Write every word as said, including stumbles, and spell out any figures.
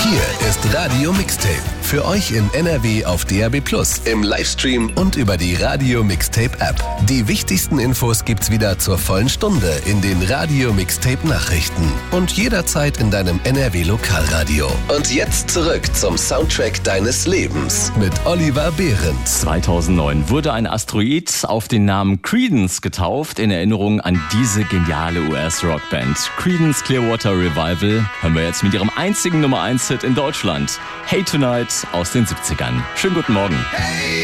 Hier ist Radio Mixtape. Für euch in N R W auf D A B plus, im Livestream und über die Radio Mixtape App. Die wichtigsten Infos gibt's wieder zur vollen Stunde in den Radio Mixtape Nachrichten und jederzeit in deinem N R W Lokalradio. Und jetzt zurück zum Soundtrack deines Lebens mit Oliver Behrens. zweitausendneun wurde ein Asteroid auf den Namen Creedence getauft, in Erinnerung an diese geniale U S-Rockband. Creedence Clearwater Revival hören wir jetzt mit ihrem einzigen Nummer eins Hit in Deutschland. Hey Tonight aus den siebzigern. Schönen guten Morgen. Hey.